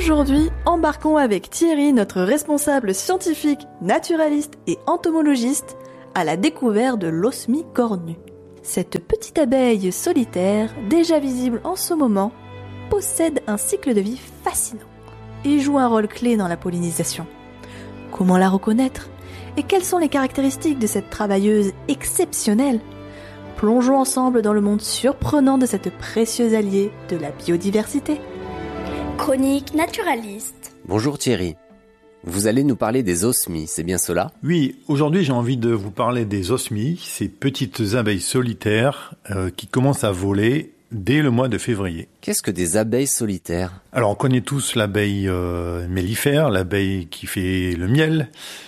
Aujourd'hui, embarquons avec Thierry, notre responsable scientifique, naturaliste et entomologiste, à la découverte de l'osmie cornue. Cette petite abeille solitaire, déjà visible en ce moment, possède un cycle de vie fascinant et joue un rôle clé dans la pollinisation. Comment la reconnaître ? Et quelles sont les caractéristiques de cette travailleuse exceptionnelle ? Plongeons ensemble dans le monde surprenant de cette précieuse alliée de la biodiversité. Chronique naturaliste. Bonjour Thierry. Vous allez nous parler des osmies, c'est bien cela ? Oui, aujourd'hui j'ai envie de vous parler des osmies, ces petites abeilles solitaires qui commencent à voler dès le mois de février. Qu'est-ce que des abeilles solitaires ? Alors on connaît tous l'abeille mellifère, l'abeille qui fait le miel,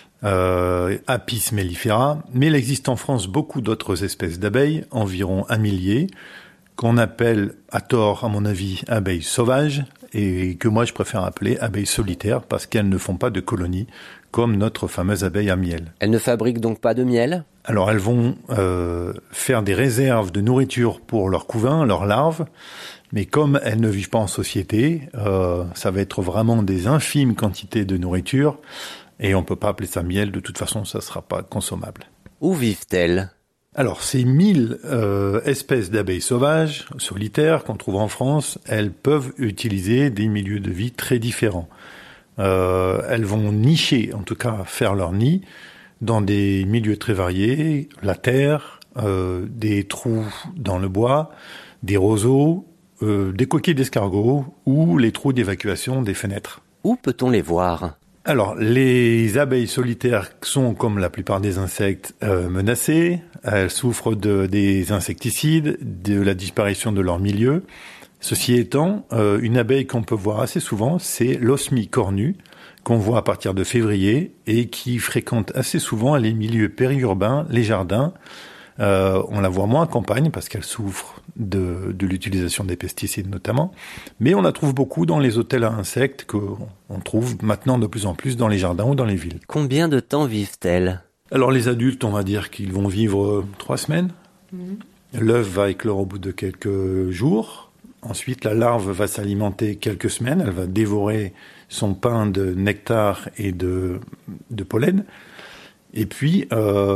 Apis mellifera, mais il existe en France beaucoup d'autres espèces d'abeilles, environ 1 millier, qu'on appelle, à tort à mon avis, abeilles sauvages, et que moi je préfère appeler abeilles solitaires parce qu'elles ne font pas de colonies comme notre fameuse abeille à miel. Elles ne fabriquent donc pas de miel ? Alors elles vont faire des réserves de nourriture pour leurs couvains, leurs larves, mais comme elles ne vivent pas en société, ça va être vraiment des infimes quantités de nourriture et on ne peut pas appeler ça miel, de toute façon ça ne sera pas consommable. Où vivent-elles ? Alors, ces 1000 espèces d'abeilles sauvages, solitaires, qu'on trouve en France, elles peuvent utiliser des milieux de vie très différents. Elles vont nicher, en tout cas faire leur nid, dans des milieux très variés, la terre, des trous dans le bois, des roseaux, des coquilles d'escargots ou les trous d'évacuation des fenêtres. Où peut-on les voir ? Alors, les abeilles solitaires sont, comme la plupart des insectes, menacées. Elles souffrent des insecticides, de la disparition de leur milieu. Ceci étant, une abeille qu'on peut voir assez souvent, c'est l'osmie cornue, qu'on voit à partir de février et qui fréquente assez souvent les milieux périurbains, les jardins. On la voit moins en campagne parce qu'elle souffre de l'utilisation des pesticides notamment, mais on la trouve beaucoup dans les hôtels à insectes qu'on trouve maintenant de plus en plus dans les jardins ou dans les villes. Combien de temps vivent-elles ? Alors les adultes, on va dire qu'ils vont vivre 3 semaines. L'œuf va éclore au bout de quelques jours. Ensuite, la larve va s'alimenter quelques semaines. Elle va dévorer son pain de nectar et de pollen. Et puis,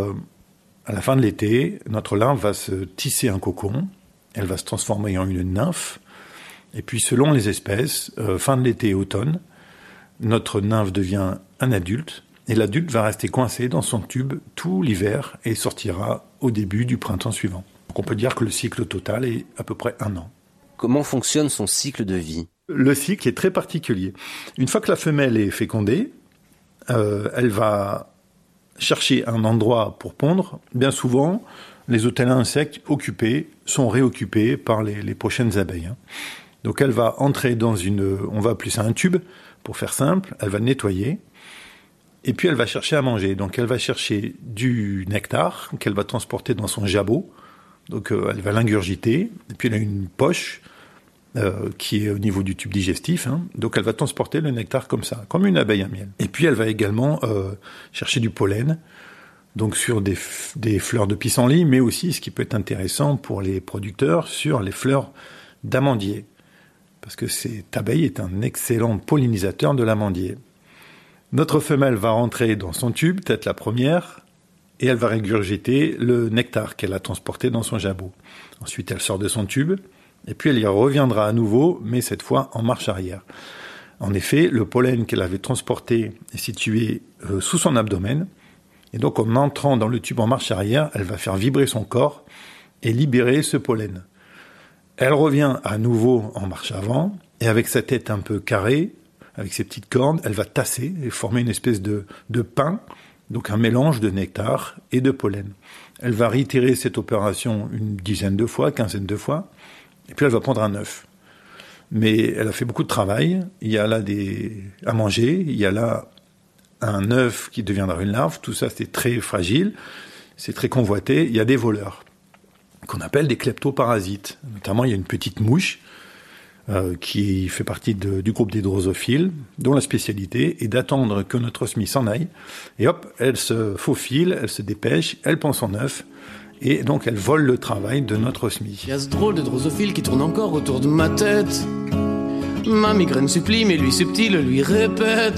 à la fin de l'été, notre larve va se tisser un cocon. Elle va se transformer en une nymphe. Et puis, selon les espèces, fin de l'été et automne, notre nymphe devient un adulte. Et l'adulte va rester coincé dans son tube tout l'hiver et sortira au début du printemps suivant. Donc on peut dire que le cycle total est à peu près 1 an. Comment fonctionne son cycle de vie ? Le cycle est très particulier. Une fois que la femelle est fécondée, elle va chercher un endroit pour pondre. Bien souvent, les hôtels à insectes occupés sont réoccupés par les prochaines abeilles. Donc elle va entrer dans on va appeler ça un tube, pour faire simple, elle va nettoyer, et puis elle va chercher à manger. Donc elle va chercher du nectar qu'elle va transporter dans son jabot, donc elle va l'ingurgiter, et puis elle a une poche qui est au niveau du tube digestif, donc elle va transporter le nectar comme ça, comme une abeille à miel. Et puis elle va également chercher du pollen, donc sur des fleurs de pissenlit, mais aussi, ce qui peut être intéressant pour les producteurs, sur les fleurs d'amandier, parce que cette abeille est un excellent pollinisateur de l'amandier. Notre femelle va rentrer dans son tube, peut-être la première, et elle va régurgiter le nectar qu'elle a transporté dans son jabot. Ensuite, elle sort de son tube, et puis elle y reviendra à nouveau, mais cette fois en marche arrière. En effet, le pollen qu'elle avait transporté est situé sous son abdomen, et donc en entrant dans le tube en marche arrière, elle va faire vibrer son corps et libérer ce pollen. Elle revient à nouveau en marche avant, et avec sa tête un peu carrée, avec ses petites cornes, elle va tasser et former une espèce de pain, donc un mélange de nectar et de pollen. Elle va réitérer cette opération une dizaine de fois, quinzaine de fois, et puis elle va prendre un œuf. Mais elle a fait beaucoup de travail, il y a là à manger, il y a là un œuf qui deviendra une larve, tout ça c'est très fragile, c'est très convoité, il y a des voleurs, qu'on appelle des kleptoparasites. Notamment, il y a une petite mouche qui fait partie du groupe des drosophiles, dont la spécialité est d'attendre que notre osmie s'en aille, et hop, elle se faufile, elle se dépêche, elle pond son œuf, et donc elle vole le travail de notre osmie. Il y a ce drôle de drosophile qui tourne encore autour de ma tête. Ma migraine supplie, mais lui subtil lui répète